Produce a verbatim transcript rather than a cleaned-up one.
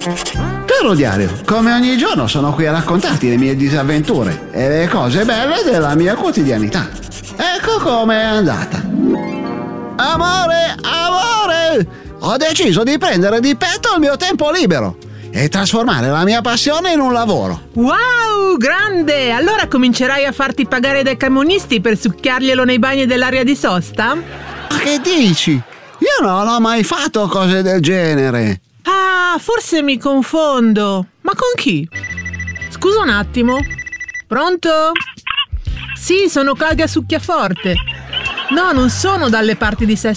Caro diario, come ogni giorno sono qui a raccontarti le mie disavventure e le cose belle della mia quotidianità. Ecco com'è andata. Amore, amore! Ho deciso di prendere di petto il mio tempo libero e trasformare la mia passione in un lavoro. Wow, grande! Allora comincerai a farti pagare dai camionisti per succhiarglielo nei bagni dell'area di sosta? Ma che dici? Io non ho mai fatto cose del genere. Ah, forse mi confondo. Ma con chi? Scusa un attimo. Pronto? Sì, sono Claudia Succhiaforte. No, non sono dalle parti di Sesto